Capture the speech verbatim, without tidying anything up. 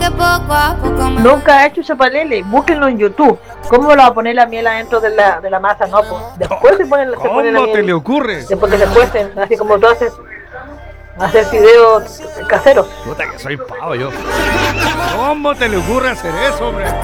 poco a poco me... Nunca he hecho chapalele, búsquenlo en YouTube. ¿Cómo lo va a poner la miel adentro de la, de la masa? No, pues después se pone, se pone la ¿Cómo miel. te le ocurre? Después que se cuecen, así como tú haces, hacer fideos caseros. Puta que soy pavo yo. ¿Cómo te le ocurre hacer eso, hombre?